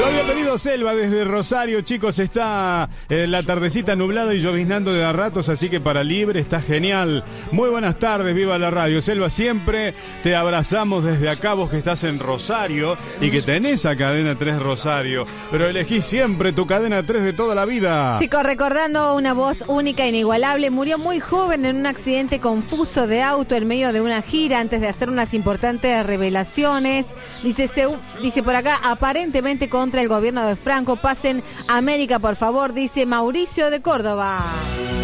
Lo había pedido Selva desde Rosario, chicos. Está la tardecita nublada y lloviznando de a ratos, así que para libre está genial. Muy buenas tardes, viva la radio. Selva, siempre te abrazamos desde acá, vos que estás en Rosario y que tenés a Cadena 3 Rosario, pero elegí siempre tu Cadena 3 de toda la vida. Chicos, recordando una voz única e inigualable, murió muy joven en un accidente confuso de auto en medio de una gira antes de hacer unas importantes revelaciones. Dice por acá, aparentemente contra el gobierno de Franco. Pasen América, por favor, dice Mauricio de Córdoba.